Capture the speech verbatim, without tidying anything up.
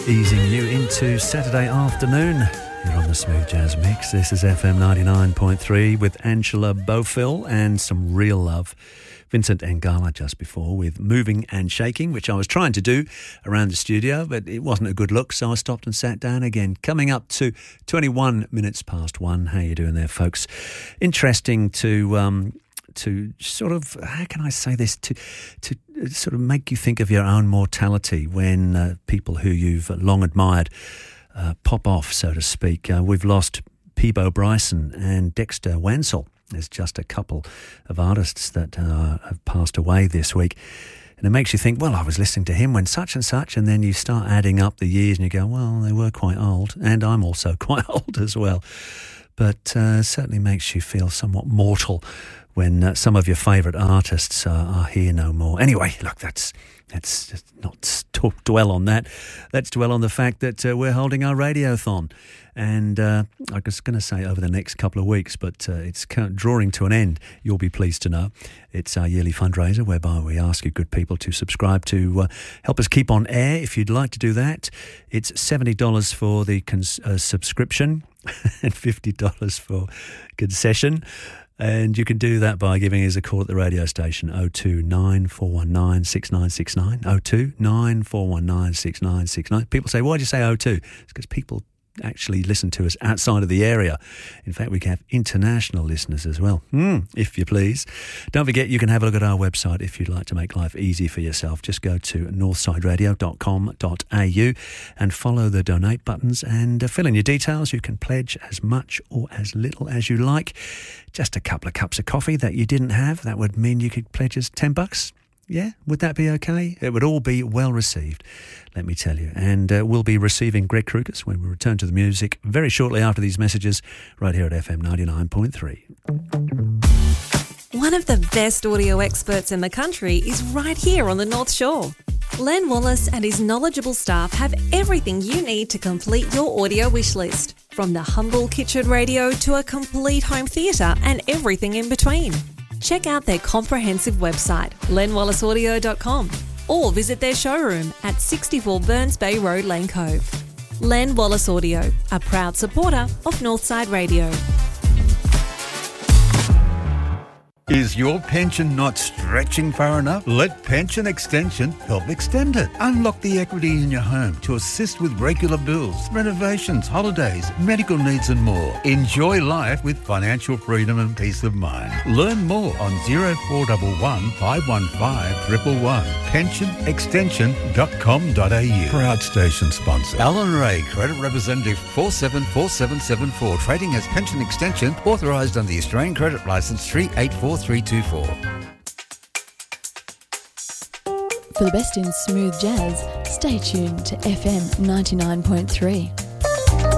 Easing you into Saturday afternoon. You're on the Smooth Jazz Mix. This is F M ninety-nine point three with Angela Bofill and some real love. Vincent Angala just before with Moving and Shaking, which I was trying to do around the studio, but it wasn't a good look, so I stopped and sat down again. Coming up to twenty-one minutes past one. How you doing there, folks? Interesting to... Um, to sort of, how can I say this, to to sort of make you think of your own mortality when uh, people who you've long admired uh, pop off, so to speak. Uh, we've lost Peabo Bryson and Dexter Wansel. There's just a couple of artists that uh, have passed away this week. And it makes you think, well, I was listening to him when such and such, and then you start adding up the years and you go, well, they were quite old, and I'm also quite old as well. But uh, certainly makes you feel somewhat mortal when uh, some of your favourite artists uh, are here no more. Anyway, look, that's let's just not talk, dwell on that. Let's dwell on the fact that uh, we're holding our radiothon. And uh, I was going to say over the next couple of weeks, but uh, it's drawing to an end, you'll be pleased to know. It's our yearly fundraiser whereby we ask you good people to subscribe to uh, help us keep on air. If you'd like to do that, it's seventy dollars for the cons- uh, subscription and fifty dollars for concession. And you can do that by giving us a call at the radio station, oh two nine four one nine six nine six nine, oh two nine four one nine six nine six nine. People say, why do you say oh two? It's because people actually listen to us outside of the area. In fact, we have international listeners as well, mm, if you please. Don't forget, you can have a look at our website if you'd like to make life easy for yourself. Just go to northside radio dot com dot a u and follow the donate buttons and uh, fill in your details. You can pledge as much or as little as you like. Just a couple of cups of coffee that you didn't have, that would mean you could pledge us ten bucks. Yeah, would that be okay? It would all be well received, let me tell you. And uh, we'll be receiving Greg Krukas when we return to the music very shortly after these messages right here at F M ninety-nine point three. One of the best audio experts in the country is right here on the North Shore. Len Wallace and his knowledgeable staff have everything you need to complete your audio wish list, from the humble kitchen radio to a complete home theatre and everything in between. Check out their comprehensive website, len wallace audio dot com, or visit their showroom at sixty-four Burns Bay Road, Lane Cove. Len Wallace Audio, a proud supporter of Northside Radio. Is your pension not stretching far enough? Let Pension Extension help extend it. Unlock the equity in your home to assist with regular bills, renovations, holidays, medical needs and more. Enjoy life with financial freedom and peace of mind. Learn more on oh four one one, five one five, one one one. pension extension dot com dot a u. Proud station sponsor. Alan Ray, Credit Representative four seven four seven seven four. Trading as Pension Extension, authorised under the Australian Credit Licence three eight four three two four. For the best in smooth jazz, stay tuned to F M ninety-nine point three.